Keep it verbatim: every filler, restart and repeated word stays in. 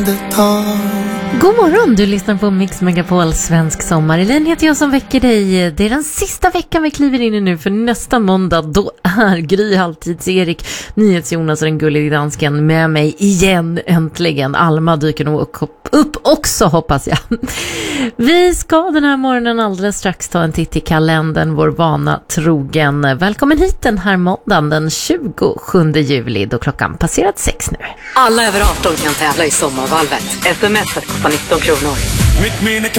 God morgon, du lyssnar på Mix Megapol Svensk Sommar. Elin heter jag som väcker dig. Det är den sista veckan vi kliver in i nu, för nästa måndag då är Gry Halvtids-Erik, NyhetsJonas och den gulliga dansken med mig igen, äntligen. Alma dyker nog upp också, hoppas jag. Vi ska den här morgonen alldeles strax ta en titt i kalendern, vår vana trogen. Välkommen hit den här måndagen den tjugosjunde juli, då klockan passerat sex nu. Alla över arton kan tävla i sommarvalvet. S M S kostar nitton kronor. Mitt minne kan